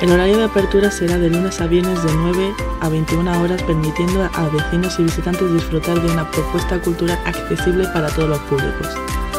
El horario de apertura será de lunes a viernes de 9 a 21 horas, permitiendo a vecinos y visitantes disfrutar de una propuesta cultural accesible para todos los públicos.